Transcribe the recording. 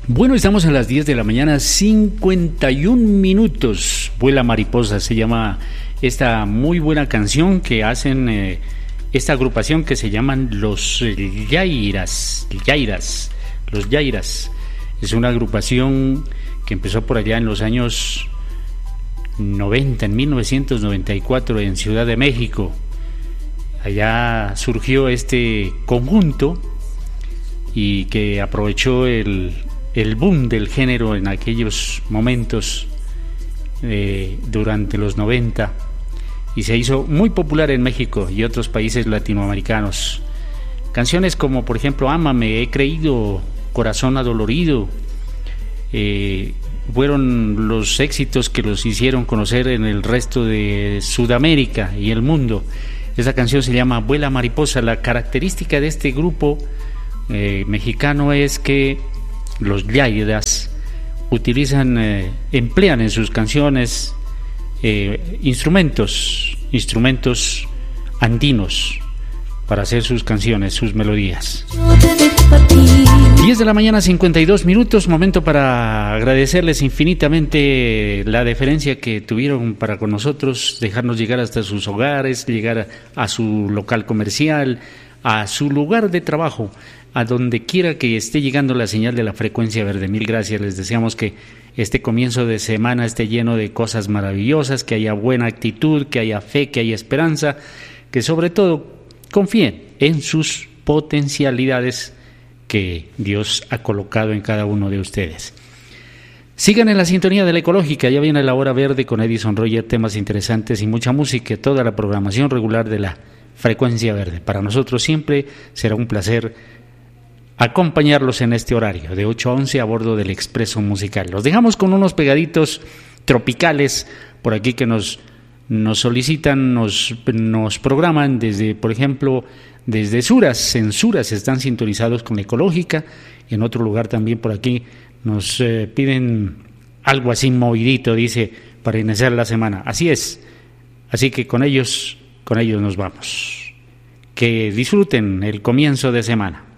Bueno, estamos a las 10 de la mañana, 51 minutos. Vuela Mariposa, se llama esta muy buena canción que hacen esta agrupación que se llaman Los Yairas. Los Yairas. Es una agrupación que empezó por allá en los años 90, en 1994, en Ciudad de México. Allá surgió este conjunto y que aprovechó el boom del género en aquellos momentos durante los 90 y se hizo muy popular en México y otros países latinoamericanos. Canciones como por ejemplo Ámame, He creído, Corazón adolorido fueron los éxitos que los hicieron conocer en el resto de Sudamérica y el mundo. Esta canción se llama Vuela Mariposa. La característica de este grupo mexicano es que los Yairas emplean en sus canciones instrumentos andinos para hacer sus canciones, sus melodías. 10 de la mañana, 52 minutos, momento para agradecerles infinitamente la deferencia que tuvieron para con nosotros, dejarnos llegar hasta sus hogares, llegar a su local comercial, a su lugar de trabajo, a donde quiera que esté llegando la señal de la frecuencia verde. Mil gracias, les deseamos que este comienzo de semana esté lleno de cosas maravillosas, que haya buena actitud, que haya fe, que haya esperanza, que sobre todo confíen en sus potencialidades que Dios ha colocado en cada uno de ustedes. Sigan en la sintonía de la Ecológica, ya viene la hora verde con Edison Roger, temas interesantes y mucha música, toda la programación regular de la frecuencia verde. Para nosotros siempre será un placer acompañarlos en este horario de 8 a 11 a bordo del Expreso Musical. Los dejamos con unos pegaditos tropicales por aquí que nos solicitan, nos programan desde, por ejemplo, desde Suras. En Suras están sintonizados con la Ecológica. En otro lugar también por aquí nos piden algo así movidito, dice, para iniciar la semana. Así es. Así que con ellos nos vamos. Que disfruten el comienzo de semana.